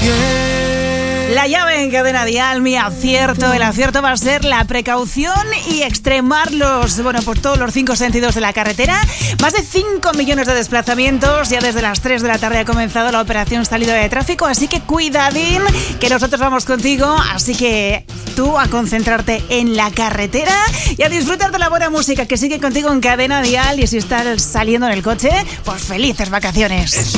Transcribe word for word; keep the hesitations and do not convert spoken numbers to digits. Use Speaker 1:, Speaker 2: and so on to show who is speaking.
Speaker 1: La llave en Cadena Dial, mi acierto. El acierto va a ser la precaución y extremar los, bueno, por todos los cinco sentidos de la carretera. Más de cinco millones de desplazamientos. Ya desde las tres de la tarde ha comenzado la operación salida de tráfico. Así que cuidadín, que nosotros vamos contigo. Así que tú a concentrarte en la carretera y a disfrutar de la buena música que sigue contigo en Cadena Dial. Y si estás saliendo en el coche, pues felices vacaciones.